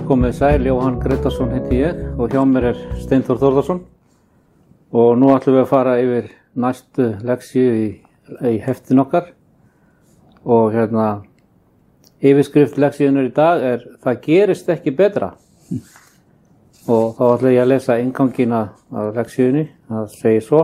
Komið sæl, Jóhann Gretarsson heiti ég og hjá mér Steinþór Þórðarsson og nú ætlum við að fara yfir næstu leksíu í heftin okkar og yfirskrift leksíunnar í dag Það gerist ekki betra og þá ætlum ég að lesa inngangina af leksíunni, það segir svo.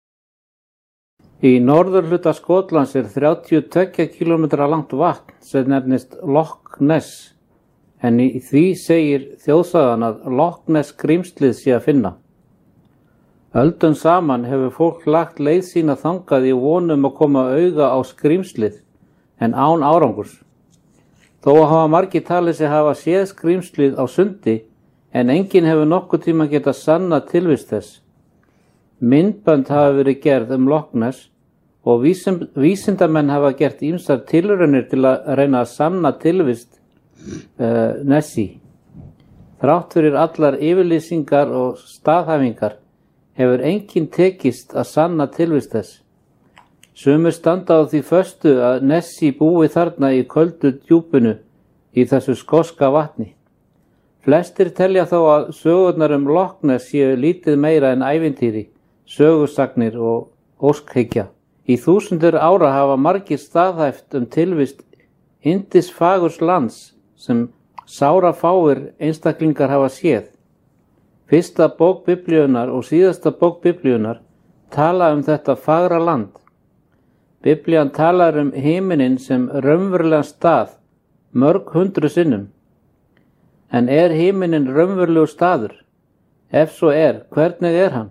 Í norðurhluta Skotlands 32 km langt vatn sem nefnist Loch Ness. En í því segir þjóðsagan að Loch Ness skrímslið sé að finna. Öldum saman hefur fólk lagt leið sína þangað í vonum að koma auga á skrímslið, en án árangurs. Þó að hafa margir talið sig hafa séð skrímslið á sundi, en enginn hefur nokkuð tíma getað sannað tilvist þess. Myndbönd hafa verið gerð Loch Ness og vísindamenn hafa gert ýmsar tilraunir til að reyna að sanna tilvist Nessie. Þrátt fyrir allar yfirlýsingar og staðhæfingar hefur enginn tekist að sanna tilvist þess. Sumir standa á því föstu að Nessie búi þarna í köldu djúpinu í þessu skoska vatni. Flestir telja þó að sögurnar Loch Ness séu lítið meira en ævintýri, sögusagnir og óskhyggja. Í þúsundir ára hafa margir staðhæft tilvist yndisfagurs lands sem sárafáir einstaklingar hafa séð. Fyrsta bók Biblíunnar og síðasta bók Biblíunnar tala þetta fagra land. Biblían talar himininn sem raunverulegan stað mörg hundruð sinnum. En himininn raunverulegur staður? Ef svo hvernig hann?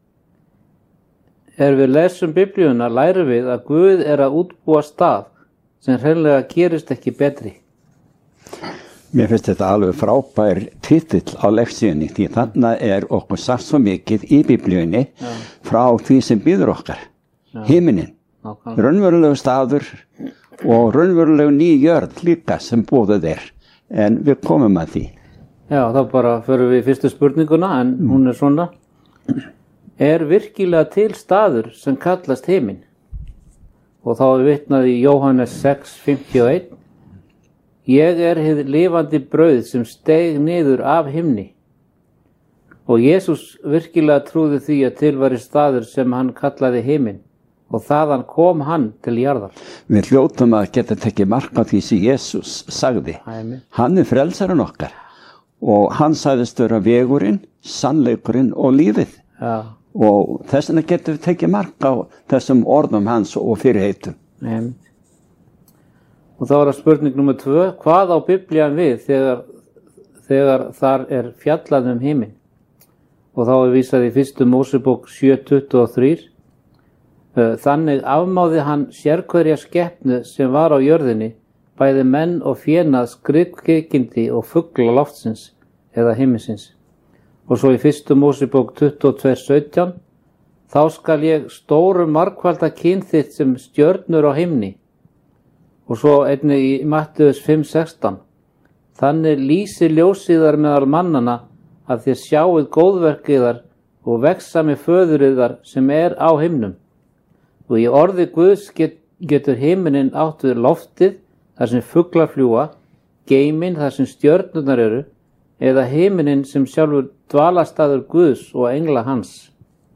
Við lesum Biblíuna lærum við að Guð að útbúa stað sem hreinlega gerist ekki betri. Mér finnst þetta alveg frábær titill á leksíunni því þarna okkur sagt svo mikið í Biblíunni frá því sem býður okkar, himininn, raunverulegu staður og raunverulegu ný jörð líka sem boðuð en við komum að því. Já, þá bara förum við í fyrstu spurninguna en hún svona. Virkilega til staður sem kallast himinn? Og þá vitnað í Jóhannes 6:51. Ég hið lifandi brauð sem steig niður af himni. Og Jesús virkilega trúði því að til væri staður sem hann kallaði himinn og þaðan kom hann til jarðar. Við hljótum að geta tekið mark á því sem Jesús sagði. Amen. Hann frelsarinn okkar og hann sagðist vera vegurinn, sannleikurinn og lífið. Já. Og þess vegna getum við tekið mark á þessum orðum hans og fyrirheitum. Amen. Og þá það spurning nummer 2, hvað á Biblían við þegar þar fjallað himinn? Og þá vísað í fyrstu Mósebók 7:23. Þannig afmáði hann sérhverja skepnu sem var á jörðinni, bæði menn og fénað, skriðkvikindi og fugla loftsins eða himinsins. Og svo í fyrstu Mósebók 22:17. Þá skal ég stóru margfalda kyn þitt sem stjörnur á himni. Og svo einnig í Mattheus 5:16. Þannig lýsi ljósiðar meðal mannana að þér sjáið góðverkiðar og vegsami föðuriðar sem á himnum. Og í orði Guðs getur himinin átt við loftið þar sem fuglar fljúga, geiminn þar sem stjörnurnar eða himinin sem sjálfur dvalastaður Guðs og engla hans.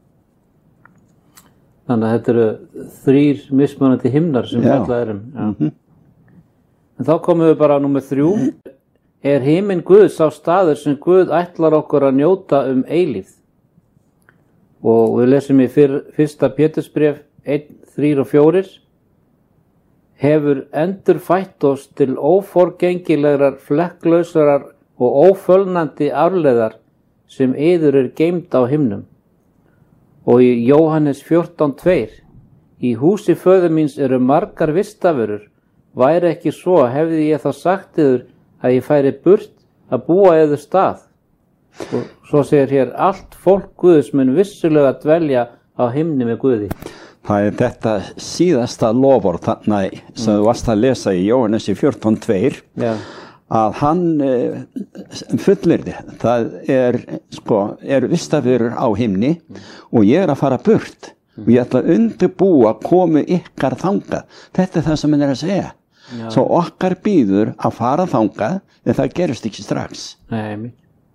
Þannig að þetta 3 mismunandi himnar sem fjallað En þá komum við bara á númer 3. Himinn Guðs sá staður sem Guð ætlar okkur að njóta eilífð? Og við lesum í fyrsta Pétursbréf 1:3 og 4. Hefur endurfætt oss til óforgengilegrar, flekklausrar og ófölnandi arfleifðar sem yður geymd á himnum. Og í Jóhannes 14:2. Í húsi föður míns margar vistaförur. Væri ekki svo, hefði ég þá sagt yður að ég færi burt að búa yður stað. Og svo segir hér, allt fólk Guðs mun vissulega dvelja á himni með Guði. Það þetta síðasta loford þarna sem þú varst að lesa í Jóhannes 14:2 að hann fullyrði, það vistaförur á himni og ég að fara burt og ég ætla að undirbúa komu ykkar þangað. Þetta það sem hann að segja. Svo okkar býður að fara þangað, en það gerist ekki strax. Nei.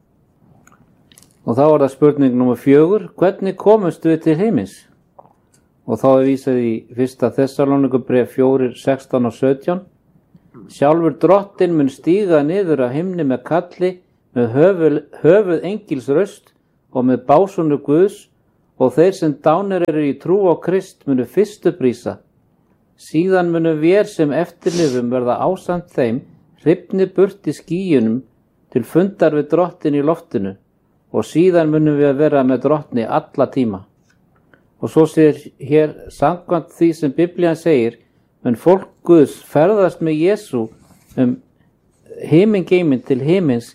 Og þá það spurning númer 4. Hvernig komumst við til himins? Og þá vísað í 1. Þessalónikubréf 4, 16 og 17. Sjálfur drottinn mun stíga niður af himni með kalli, með höfuð engils röst og með básúnu Guðs, og þeir sem dánir eru í trú á Krist munu fyrstu prísa. Síðan munu vér sem eftirlifum verða ásamt þeim, hrifni burt í skýjunum til fundar við drottinn í loftinu, og síðan munum við að vera með drottni alla tíma. Og svo segir hér, samkvæmt því sem Biblían segir, menn fólk Guðs ferðast með Jesú himingeiminn til himins,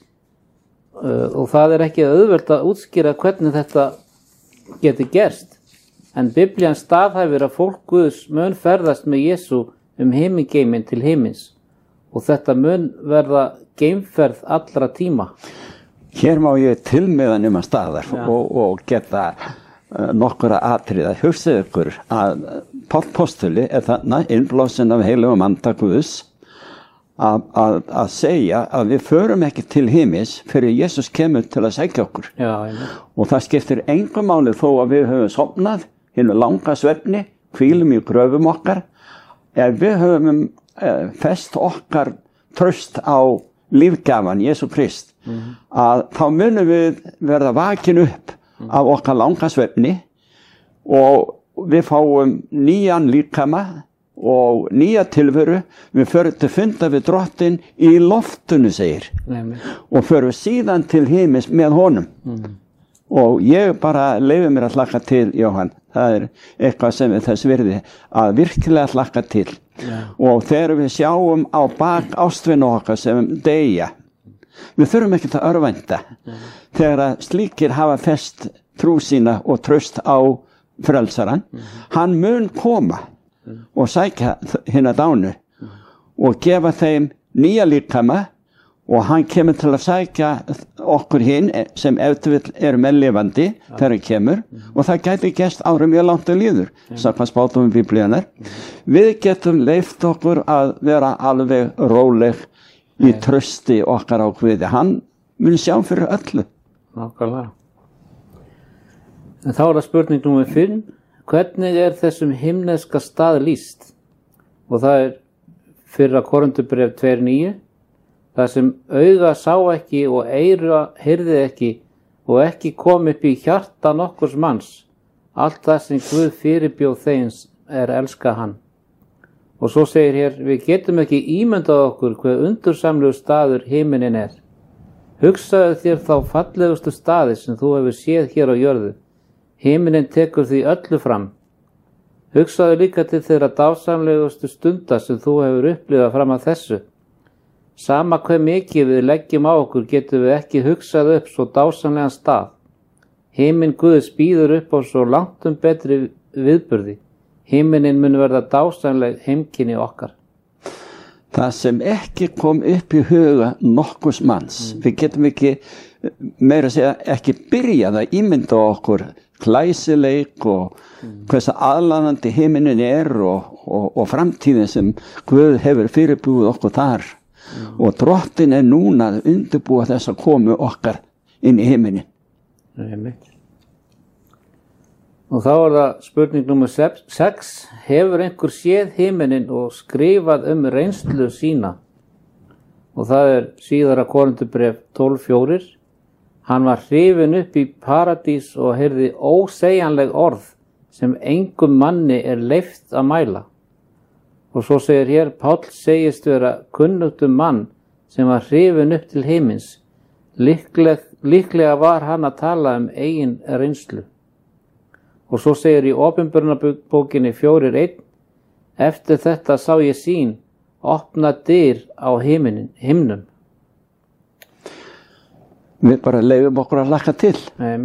og það ekki auðvelt að útskýra hvernig þetta geti gerst. En Biblían staðhæfir að fólk Guðs mun ferðast með Jesú himingeiminn til himins, og þetta mun verða geimferð allra tíma. Hér má ég tilmiðan að staðar og geta nokkura atriða. Hugsið ykkur að Páll postuli þarna innblásinn af heilugum anda Guðs að segja að við förum ekki til himins fyrir Jesús kemur til að sækja okkur. Og það skiptir engu máli þó að við höfum sofnað hinu langa svefni, hvílum í gröfum okkar, ef við höfum fest okkar traust á lífgjafan Jesú Krist, að þá munum við verða vakin upp af okkar langa svefni og við fáum nýjan líkama og nýja tilveru. Við förum til funda við drottinn í loftinu, segir, og förum síðan til himins með honum. Og ég bara leyfi mér að hlakka til, Jóhann, það eitthvað sem er þess virði að virkilega hlakka til. Og þegar við sjáum á bak ástvinu okkar sem deyja, við þurfum ekki að örvænta þegar slíkir hafa fest trú sína og traust á frelsaran. Hann mun koma og sækja hina dánu og gefa þeim nýja líkama, og hann kemur til að sækja okkur hinn sem eftirvill eru meðlifandi þegar hann kemur, og það gæti gerst árum mjög langt líður, samkvæmt spátumum Biblíunar. Við getum leyft okkur að vera alveg róleg í trausti okkar á Guði. Hann mun sjá fyrir öllu. Nákvæmlega. En þá það spurning númer 5. Hvernig þessum himneska stað lýst? Og það 1. Korinthubréf 2:9. Það sem auga sá ekki og eyra heyrði ekki og ekki kom upp í hjarta nokkurs manns, allt það sem Guð fyrirbjóð þeim elska hann. Og svo segir hér, við getum ekki ímyndað okkur hve undursamlegur staður himinin Hugsaðu þér þá fallegustu staði sem þú hefur séð hér á jörðu. Himinin tekur því öllu fram. Hugsaðu líka til þeirra dásamlegustu stunda sem þú hefur upplifað fram að þessu. Sama hve mikið við leggjum á okkur getum við ekki hugsað upp svo dásamlegan stað. Himinn Guðs býður upp á svo langtum betri viðburði. Himinin mun verða dásamleg heimkynni okkar. Það sem ekki kom upp í huga nokkurs manns. Við getum ekki, meira að segja, ekki byrjað að ímynda okkur glæsileik og hversu aðlaðandi himinin og framtíðin sem Guð hefur fyrirbúið okkur þar. Og Drottinn núna að undirbúa þess að komu okkar inn í himinin. Og þá það spurning nummer 6. Hefur einhver séð himinin og skrifað reynslu sína? Og það síðara Korinthubréf 12:4. Hann var hrifinn upp í paradís og heyrði ósegjanleg orð sem engum manni leyft að mæla. Og svo segir hér, Páll segist vera kunnugt mann sem var hrifinn upp til himins. Líklega var hann að tala eigin reynslu. Og svo segir í Opinberunarbókinni 4:1. Eftir þetta sá ég sýn, opna dyr á himnum. Við bara leyfum okkur að hlakka til.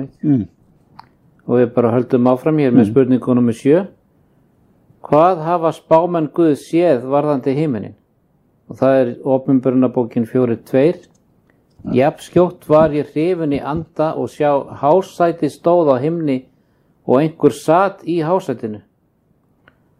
Og við bara höldum áfram hér með spurningu nummer 7. Hvað hafa spámenn Guðs séð varðandi himinin? Og það Opinberunarbókin 4:2. Jafnskjótt var ég hrifinn í anda og sjá hásæti stóð á himni og einhver sat í hásætinu.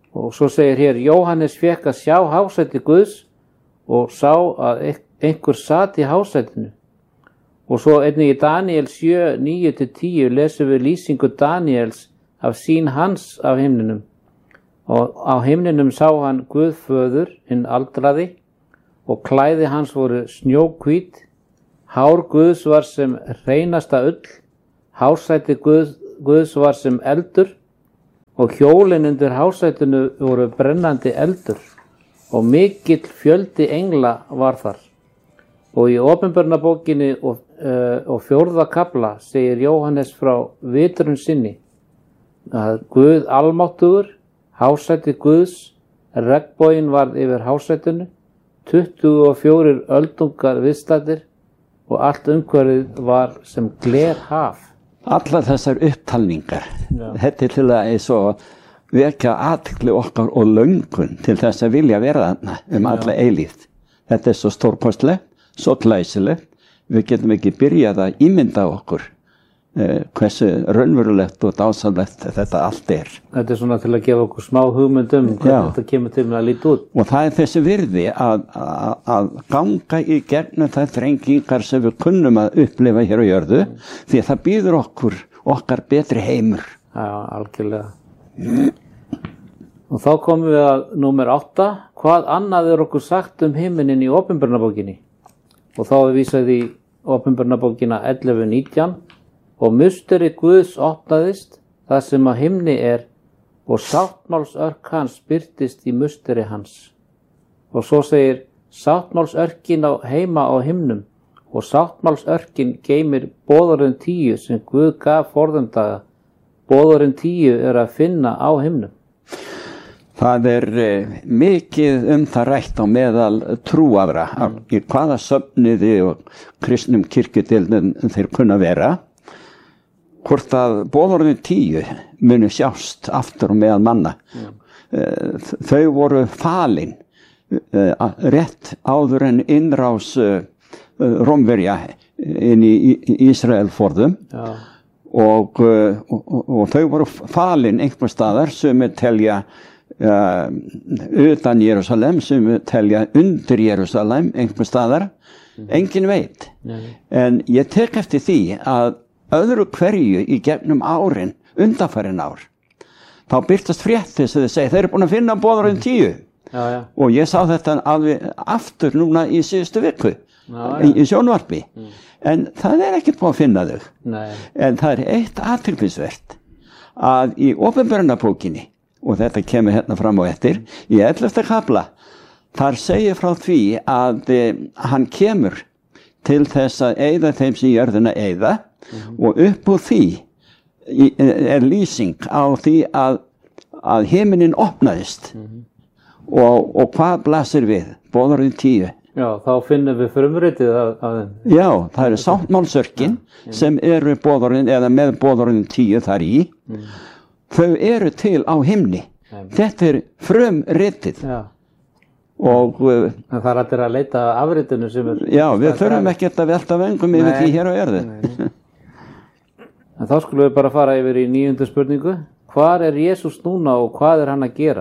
Og svo segir hér, Jóhannes fékk að sjá hásæti Guðs og sá að einhver sat í hásætinu. Og svo einnig í Daniel 7, 9-10 lesum við lýsingu Daniels af sýn hans af himninum. Og á himninum sá hann Guð föður, hinn aldraði, og klæði hans voru snjóhvít. Hár Guðs var sem hreinasta ull, hásæti Guðs var sem eldur, og hjólin undir hásætinu voru brennandi eldur, og mikill fjöldi engla var þar. Og í Opinberunarbókinni og 4. kafla segir Jóhannes frá vitrun sinni að Guð almáttugur, hásæti Guðs, regnboginn varð yfir hásætinu, 24 öldungar viðstaddir og allt umhverfið var sem glerhaf. Allar þessar upptalningar, þetta til að eins og vekja athygli okkar og löngun til þess að vilja vera þarna alla eilífð. Þetta svo stórkostlegt, svo glæsilegt, við getum ekki byrjað að ímynda okkur hversu raunverulegt og dásamlegt þetta allt er. Þetta svona til að gefa okkur smá hugmyndum hvernig þetta kemur til með að líta út. Og það þessi virði að ganga í gegnum þær þrengingar sem við kunnum að upplifa hér á jörðu, því að það býður okkar betri heimur. Já, algjörlega. Og þá komum við að númer 8. Hvað annað okkur sagt himinin í Opinberunarbókinni? Og þá vísað í Opinberunarbókina 11:19. Og musteri Guðs opnaðist, það sem á himni og sáttmálsörk hans birtist í musteri hans. Og svo segir, sáttmálsörkin heima á himnum, og sáttmálsörkin geymir boðorðin 10 sem Guð gaf forðum daga. Boðorðin 10 að finna á himnum. Það mikið það rætt á meðal trúaðra, í hvaða söfniði og kristnum kirkjudeildum þeir kunna vera. Hvort að boðorðin 10 muni sjást aftur meðal manna. Þau voru falin rétt áður en innrás Rómverja inn í Ísrael forðum. Og þau voru falin einhver staðar sem telja utan Jerúsalem, sem telja undir Jerúsalem einhver staðar. Engin veit. En ég tek eftir því að öðru hverju í gegnum árin, undanfarin ár, þá birtast fréttir sem þið segja, þeir eru búin að finna boðorðin 10. Og ég sá þetta alveg aftur núna í síðustu viku, í sjónvarpi. En það ekkert búin að finna þau. En það eitt athyglisvert að í Opinberunarbókinni, og þetta kemur hérna fram á eftir, í 11. kafla, þar segir frá því að hann kemur til þess að eyða þeim sem jörðina eyða, og upp úr því lýsing á því að himinin opnaðist. Og hvað blasir við? Boðorðin 10. Já, þá finnum við frumritið af þeim. Já, það sáttmálsörkin sem eru boðorðin eða með boðorðin 10 þar í. Þau eru til á himni. Þetta frumritið. Og það allir að leita afritinu sem já, við þurfum ekkert að velta vöngum yfir því hér á jörðu. En þá skulum við bara fara yfir í 9. spurningu. Hvar Jesús núna og hvað hann að gera?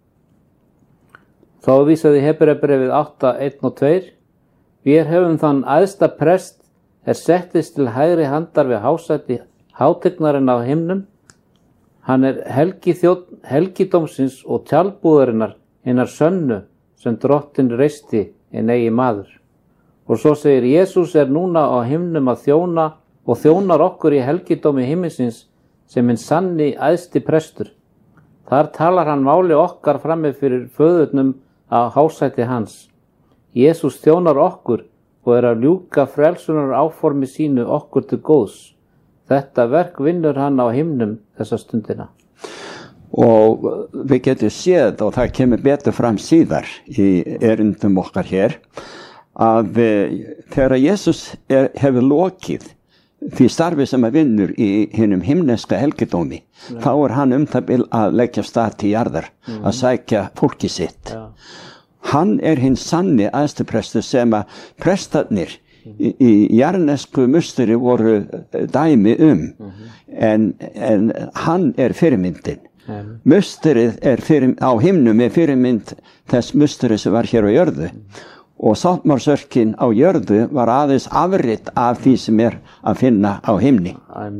Þá vísaði Hebreabréfið 8:1-2. Við höfum þann æðsta prest settist til hægri handar við hásæti hátignarinn á himnum. Hann helgidómsins og tjaldbúðarinnar hinnar sönnu sem drottin reisti eigi maður. Og svo segir Jesús núna á himnum að þjóna og þjónar okkur í helgidómi himminsins sem hinn sanni æðsti prestur. Þar talar hann máli okkar frammi fyrir föðurnum á hásæti hans. Jesús þjónar okkur og að ljúka frelsunar áformi sínu okkur til góðs. Þetta verk vinnur hann á himnum þessa stundina. Og við getum séð, og það kemur betur fram síðar í erindum okkar hér, að þegar Jesús hefur lokið því starfi sem vinnur í hinum himneska helgidómi, þá hann það bil að leggja stað til jarðar, að sækja fólki sitt. Hann hinn sanni æðstuprestur sem að prestarnir í jarðnesku musteri voru dæmi en hann fyrirmyndin. Musterið á himnum fyrirmynd þess musterið sem var hér á jörðu. Og sáttmársörkin á jörðu var aðeins afrit af því sem að finna á himni.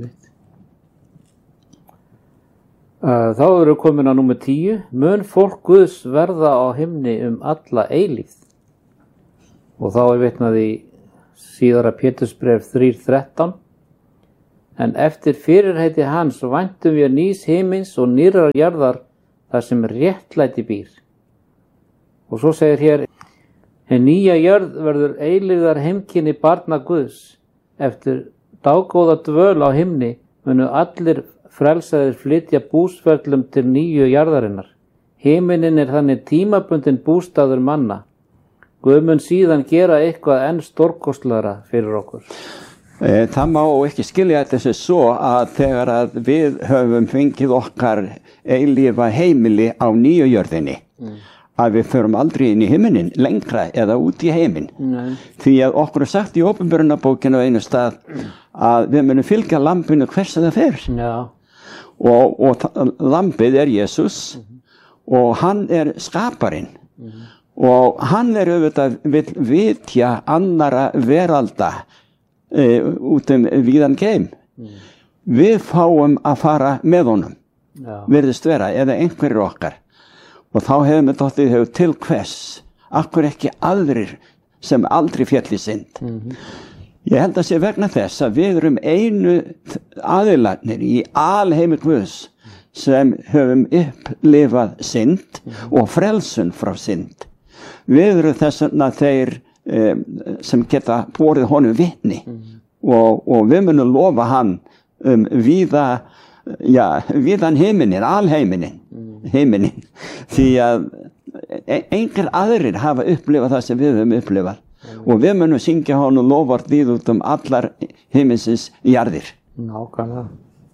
Þá erum við komin að númer 10. Mun fólk Guðs verða á himni alla eilífð. Og þá vitnað í síðara Pétursbréf 3:13. En eftir fyrirheiti hans væntum við nýs himins og nýrrar jarðar þar sem réttlæti býr. Og svo segir hér: En nýja jörð verður eilífðar heimkynni barna Guðs. Eftir dágóða dvöl á himni munu allir frelsaðir flytja búsferlum til nýju jarðarinnar. Himinin þannig tímabundin bústaður manna. Guð mun síðan gera eitthvað enn stórkostlegra fyrir okkur. Það má ekki skilja þessu svo að þegar að við höfum fengið okkar eilífa heimili á nýju jörðinni, að við förum aldrei inn í himinin lengra eða út í heiminn. Því að okkur sagt í Opinberunarbókinu á einu stað að við munum fylgja lambinu hvers það fer. Og lambið Jesús og hann skaparinn. Og hann auðvitað vill vitja annara veralda út víðan geim. Við fáum að fara með honum, virðist vera, eða einhverjir okkar. Og þá hefum við dottið til hvers, akkur ekki aðrir sem aldrei féll í synd. Ég held að sé vegna þess að við erum einu aðilarnir í alheimi Guðs sem höfum upplifað synd og frelsun frá synd. Við erum þess vegna þeir sem geta borið honum vitni og við munum lofa hann víðan heiminin, alheiminin, því að engir aðrir hafa upplifað það sem við höfum upplifað og við munum syngja honum lofvart við út allar heiminsins jarðir. Nákvæmlega.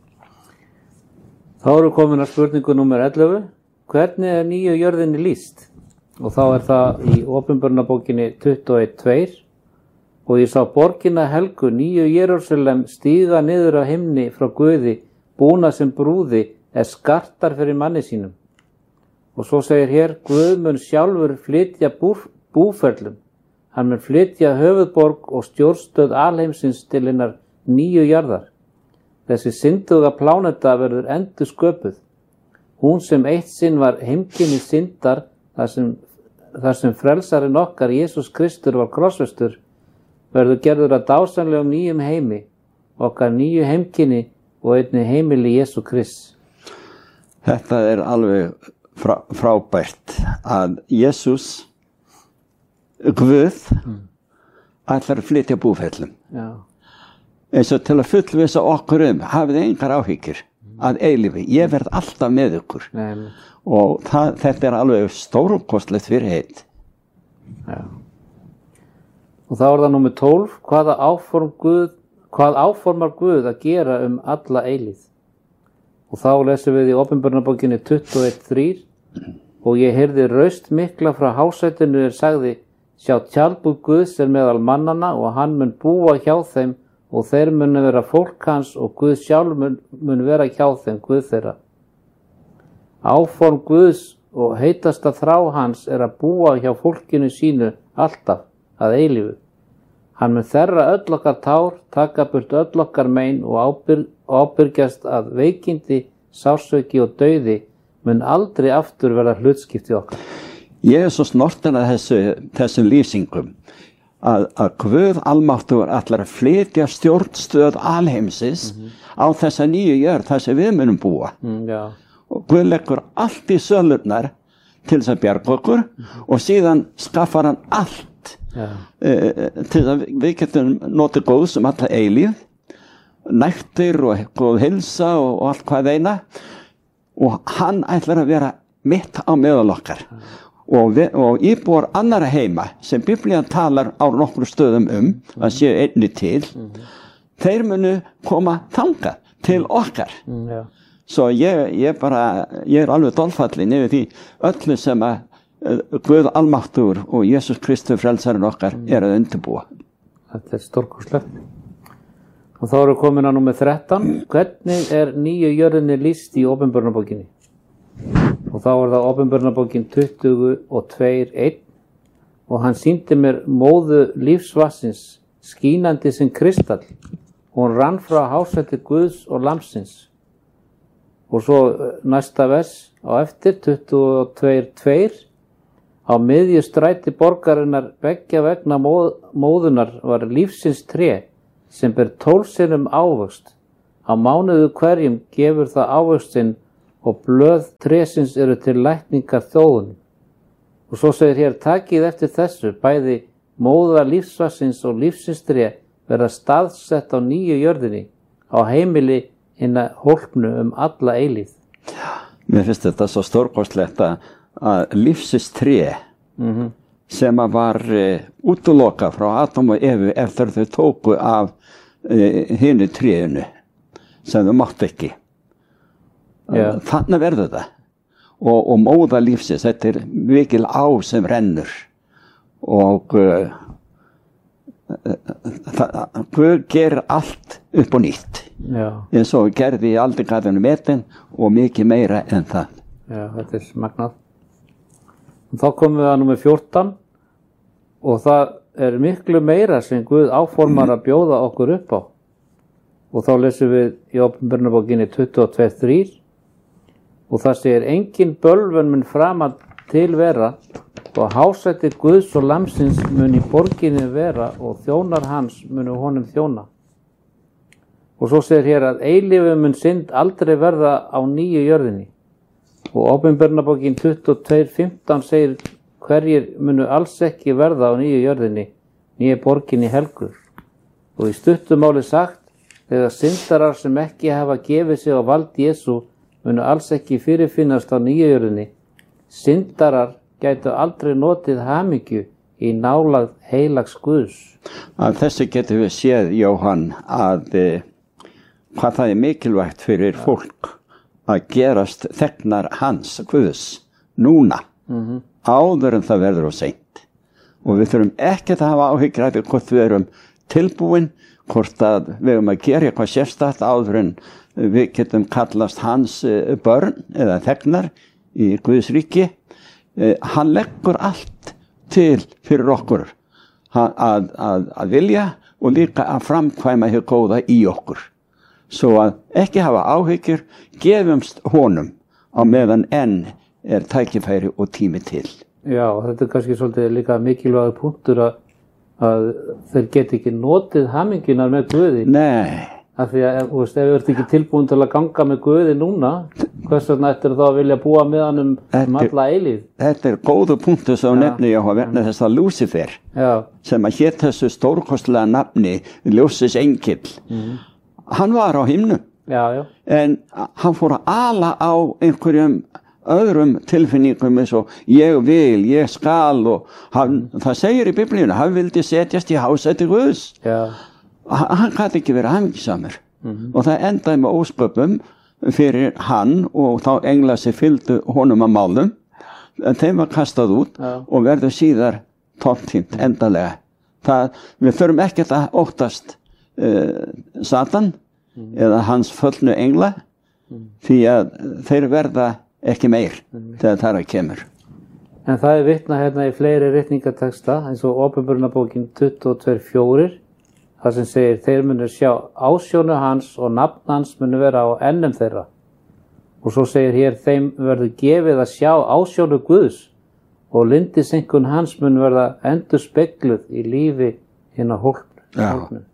Þá erum við komin að spurningu númer 11. Hvernig nýju jörðinni lýst? Og þá það í Opinberunarbókinni 21:2. Og ég sá borgina helgu, nýju Jerúsalem, stíga niður á himni frá Guði, búna sem brúði, skartar fyrir manni sínum. Og svo segir hér: Guð mun sjálfur flytja búferlum. Hann mun flytja höfuðborg og stjórnstöð alheimsins til hinnar nýju jarðar. Þessi synduga pláneta verður endur sköpuð. Hún sem eitt sinn var heimkynni syndar, þar sem frelsarinn okkar, Jesús Kristur, var krossfestur, verður gerður að dásamlegum nýjum heimi, okkar nýju heimkynni og einnig heimili Jesú Krist. Þetta alveg frábært að Jesús, Guð, ætlar að flytja búferlum. Eins og til að fullvissa okkur hafið engar áhyggjur að eilífi. Ég verð alltaf með ykkur. Og þetta alveg stórkostlegt fyrirheit. Og þá það númer 12. Hvað áformar Guð að gera alla eilífð? Og þá lesum við í Opinberunarbókinni 21:3. Og ég heyrði raust mikla frá hásætinu sagði: Sjá, tjaldbúð Guðs meðal mannanna og hann mun búa hjá þeim og þeir munu vera fólk hans og Guð sjálf mun vera hjá þeim, Guð þeirra. Áform Guðs og heitasta þrá hans að búa hjá fólkinu sínu alltaf að eilífu. Hann mun þerra öll okkar tár, taka burt öll okkar mein og ábyrgjast að veikindi, sársauki og dauði mun aldrei aftur verða hlutskipti okkar. Ég svo snortin að þessum lýsingum að Guð almáttugur ætlar að flytja stjórnstöð alheimsins á þessa nýju jörð, þar sem við munum búa. Og Guð leggur allt í sölurnar til þess að bjarga okkur og síðan skaffar hann allt til að við getum notið góðs alla eilíð, nægtir og góð heilsa og allt hvað eina, og hann ætlar að vera mitt á meðal okkar. Og íbúar annara heima sem Biblían talar á nokkru stöðum að séu einni til, þeir munu koma þangað til okkar. Svo ég alveg dolfallinn yfir því öllu sem að Guð almáttugur og Jesús Kristur frelsarinn okkar að undirbúa. Þetta stórkostlegt. Og þá erum við komin að númer 13. Hvernig nýju jörðinni lýst í Opinberunarbókinni? Og þá það Åpenbarunarbókin 22:1 og hann sýndi mér móðu lífsvassins skínandi sem kristall. Hún rann frá hásæti Guðs og Lambsins. Og svo næsta vers á eftir 22:2 á miðju stræti borgarinnar beggja vegna móðunar var lífsins tré sem ber 12 sinnum ávöxt. Á mánuðu hverjum gefur það ávöxtinn og blöð trésins eru til lækningar þjóðunum. Og svo segir hér, takið eftir þessu, bæði móða lífsvassins og lífsins tré verða staðsett á nýju jörðinni, á heimili hinna hólpnu alla eilíð. Mér finnst þetta svo stórkostlegt að lífsins tré sem var útiloka frá Adam og Evu eftir þau tóku af hinu tréinu sem þau mátt ekki. Þannig verður það. Og móða lífsins, þetta mikil á sem rennur. Og Guð gerir allt upp og nýtt. Eins og gerði í aldingarðinu metin og mikið meira en það. Já, þetta magnað. Þá komum við að númer 14 og það miklu meira sem Guð áformar að bjóða okkur upp á. Og þá lesum við í Åpenbarunarbókinni 22:3 og það segir, engin bölvun mun framan til vera og hásæti Guðs og Lambsins mun í borginni vera og þjónar hans munu honum þjóna. Og svo segir hér að eilífu mun synd aldrei verða á nýju jörðinni. Og Åpenbarunarbókin 22:15 segir, hverjir munu alls ekki verða á nýju jörðinni, nýju borginni helguð. Og í stuttu máli sagt, þegar syndarar sem ekki hafa gefið sig á vald Jesú munu alls ekki fyrirfinnast á nýju jörðinni. Syndarar gætu aldrei notið hamingju í nálægð heilags Guðs. Að þessu getum við séð, Jóhann, að hvað það mikilvægt fyrir fólk að gerast þegnar hans Guðs núna, áður en það verður of seint. Og við þurfum ekkert að hafa áhyggjur af hvort við erum tilbúin, hvort að við erum að gera eitthvað sérstakt áður en við getum kallast hans börn eða þegnar í Guðs ríki. Hann leggur allt til fyrir okkur að vilja og líka að framkvæma hér góða í okkur. Svo að ekki hafa áhyggjur, gefumst honum á meðan enn tækifæri og tími til. Já, og þetta kannski svolítið líka mikilvægur punktur að þeir geti ekki notið hamingjunar með Guði. Nei. Af því að, ef við ert ekki tilbúin til að ganga með Guði núna, hvers vegna ættir þá að vilja búa með hann alla eilíð? Þetta góðu punktur sem nefni ég á vegna þess að Lúsifer, sem að hét þessu stórkostlega nafni, ljósins engill, hann var á himnum, en hann fór að ala á einhverjum öðrum tilfinningum eins og ég vil, ég skal og það segir í Biblíunni, hann vildi setjast í hásæti Guðs. Hann gæti ekki verið hamingjusamur og það endaði með ósköpum fyrir hann og þá englar sem fylgdu honum að málum, en þeim var kastað út og verður síðar tortímt endalega. Við þurfum ekkert að óttast Satan eða hans föllnu engla því að þeir verða ekki meir þegar það kemur. En það vitnað hérna í fleiri ritningateksta eins og Åpenbarunarbókin 22:4 það sem segir, þeir munu sjá ásjónu hans og nafn hans munu vera á ennum þeirra. Og svo segir hér, þeim verður gefið að sjá ásjónu Guðs og lindisenkun hans munu verða endurspegluð í lífi hinna hólpnu.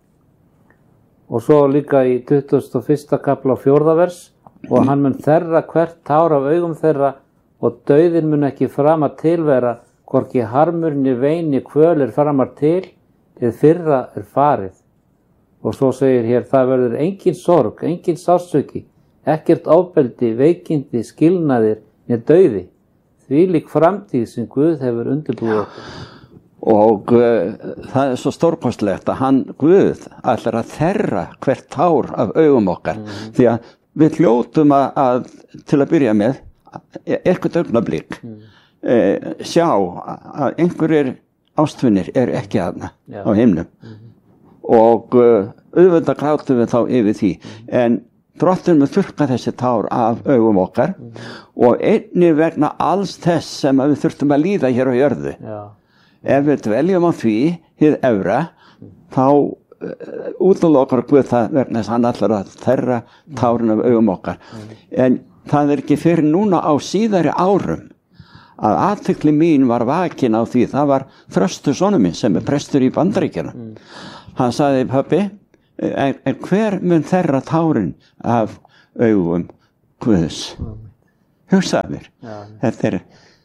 Og svo líka í 21. kapla á 4. vers, og hann mun þerra hvert tár af augum þeirra og dauðinn mun ekki framar tilvera, hvorki harmurinn veini kvöl framar til, eða fyrra farið. Og svo segir hér, það verður engin sorg, engin sársauki, ekkert ofbeldi, veikindi, skilnaðir, eða dauði. Þvílík framtíð sem Guð hefur undirbúið okkur. Og það svo stórkostlegt að hann Guð ætlar að þerra hvert tár af augum okkar. Því að við hljótum að til að byrja með, eitthvað augnablik, sjá að einhverjir ástvinir ekki aðna á himnum og auðvitað grátum við þá yfir því, en Drottinn mun þurrka þessi tár af augum okkar og einnig vegna alls þess sem við þurftum að líða hér á jörðu. Ef við dveljum á því, hið efra, þá útlokar Guð það vegna þess að hann ætlar að þerra tárin af augum okkar. En það er ekki fyrir núna á síðari árum að athygli mín var vakin á því. Það var Þröstur sonur minn sem prestur í Bandaríkjunum. Hann sagði, pabbi, en hver mun þerra tárin af augum Guðs? Hugsaðu þér. Þetta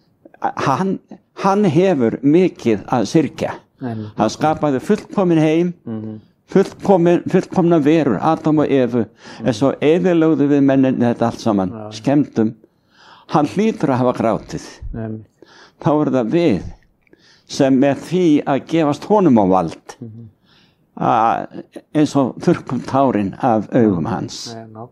hann hefur mikið að syrgja. Hann skapaði fullkomin heim, fullkomna verur, Adam og Evu, en svo eyðilögðu við mennin þetta allt saman, skemmdum. Hann hlýtur að hafa grátið. Þá er það við sem með því að gefast honum á vald, eins og þurrkum tárin af augum hans.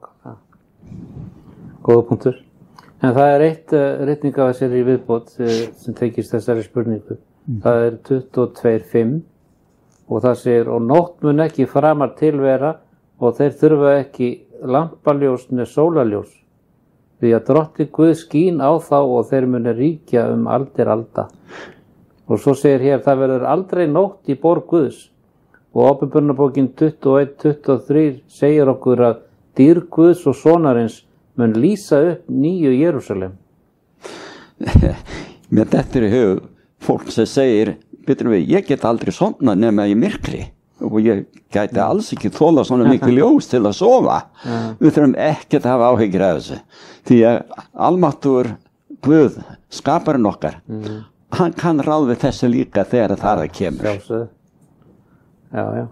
Góða punktur. En það er eitt ritning af þessari viðbót sem tekist þessari spurningu. Það er 22.5 og það segir, og nótt mun ekki framar tilvera og þeir þurfa ekki lampaljós né sólarljós, því að Drottinn Guð skín á þá og þeir muni ríkja aldir alda. Og svo segir hér, það verður aldrei nótt í borg Guðs. Og Ábyrgðarbókin 21:23 segir okkur að dýr Guðs og sonarins mun lýsa upp nýju Jerúsalem. Mér dettur í hug fólk sem segir, ég get aldrei sofna nema í myrkri og ég gæti alls ekki þola svona mikið ljós til að sofa. Við þurfum ekkert að hafa áhyggjur af þessu. Því að almáttugur Guð, skaparinn okkar, hann kann ráð við þessu líka þegar það kemur. Já.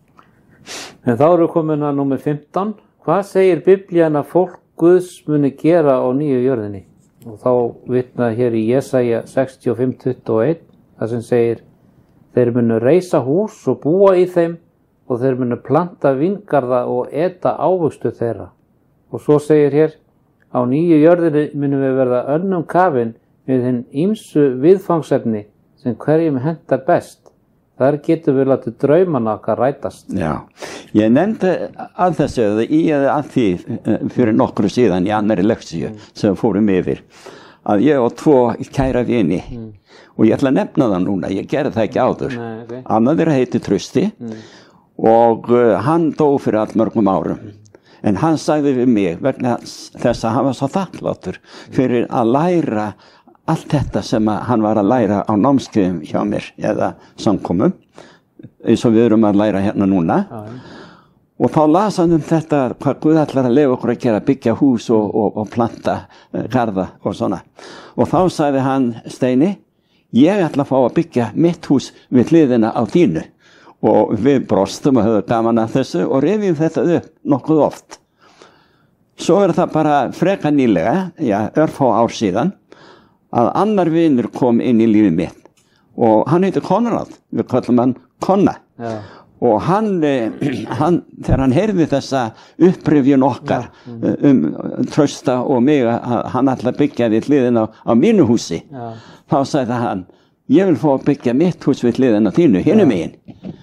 En þá erum við komin að númer 15. Hvað segir Biblían að fólk Guðs muni gera á nýju jörðinni? Og þá vitnaði hér í Jesaja 65:21, það sem segir, þeir munu reisa hús og búa í þeim og þeir munu planta víngarða og eta ávöxtu þeirra. Og svo segir hér, á nýju jörðinni munum við verða önnum kafin við hinn ýmsu viðfangsefni sem hverjum hentar best. Þar getum við látið draumana okkar rætast. Já, ég nefndi að þessu, að því fyrir nokkru síðan í annarri lektíu sem fórum yfir, að ég og 2 kæra vini og ég ætla að nefna það núna, ég gerði það ekki áður. Annar þeirra heiti Trausti og hann dó fyrir allmörgum árum. En hann sagði við mig vegna þess að hann var svo þakkláttur fyrir að læra allt þetta sem hann var að læra á námskeiðum hjá mér eða samkomum, eins og við erum að læra hérna núna. Og þá las hann þetta, hvað Guð ætlar að leyfa okkur að gera, byggja hús og planta garða og svona. Og þá sagði hann, Steini, ég ætla að fá að byggja mitt hús við hliðina á þínu. Og við brostum og höfum gaman að þessu og rifjum þetta upp nokkuð oft. Svo er það bara freka nýlega, örfá ár síðan, að annar vinur kom inn í lífið mitt og hann heitir Konrad, við kallum hann Konna. Og hann, þegar hann heyrði þessa upprifjun okkar Trausta og mig að hann ætla að byggja við hliðina á mínu húsi, þá sagði hann, ég vil fá að byggja mitt hús við hliðina á þínu, hinum megin.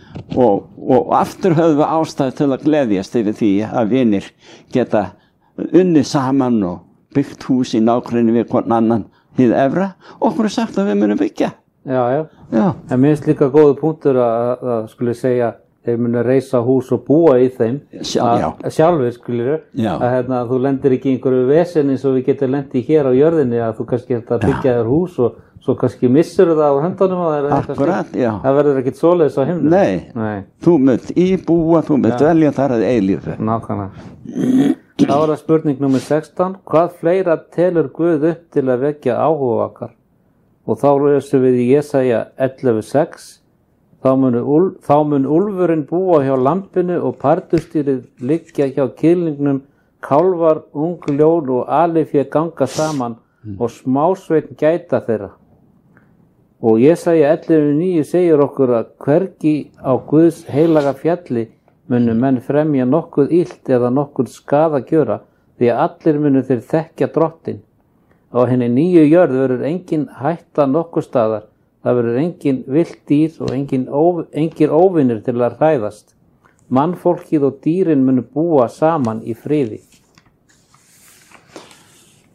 Og aftur höfðum við ástæðu til að gleðjast yfir því að vinir geta unnið saman og byggt hús í nágrenni við hvern annan hið efra, okkur er sagt að við munum byggja. Já. En mér finnst líka góðu punktur að skuli segja, þeir munu reisa hús og búa í þeim sjálfur, skilur að þú lendir ekki í einhverju vesen eins og við getum lendið hér á jörðinni, að þú kannski ert að byggja þér hús og svo kannski missur það á höndunum og það verður ekkit svoleiðis á himnum. Nei, þú munt íbúa, þú munt dvelja þar að eilífu. Nákvæmlega. Þá er það spurning númer 16. Hvað fleira telur Guð upp til að vekja áhuga okkar? Og þá lesum við í Jesaja 11:6. Þá mun úlfurinn búa hjá lambinu og pardustýrið liggja hjá kýlingnum, kálfar, ung ljón og alifé ganga saman og smásveinn gæta þeirra. Og Jesaja 11:9 segir okkur að hvergi á Guðs heilaga fjalli munu menn fremja nokkuð illt eða nokkuð skaða gjöra, því að allir munu þeir þekkja Drottinn. Á henni nýju jörð verður engin hætta nokkuð staðar, það verður engin villt dýr og engir óvinir til að hræðast. Mannfólkið og dýrin munu búa saman í friði.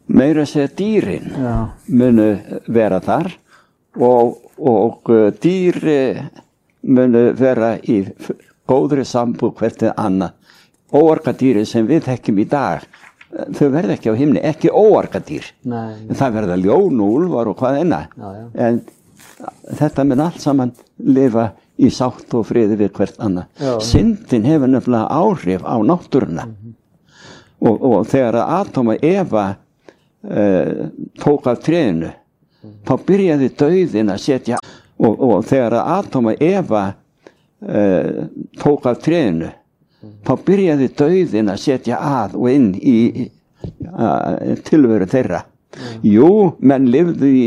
meira að segja dýrin munu vera þar og dýr munu vera í góðri sambúð hvert eða annað. Óargadýri sem við þekkjum í dag, þau verða ekki á himni, ekki óargadýr. Það verða ljón og úlfar og hvað enna. En þetta mun allt saman lifa í sátt og friði við hvert annað. Syndin hefur nefnilega áhrif á náttúruna. Og þegar Adam og Eva tók af trénu, þá byrjaði dauðinn að setja og þegar Adam og Eva tók af trénu, þá byrjaði dauðinn að setja að og inn í tilveru þeirra. Jú, menn lifðu í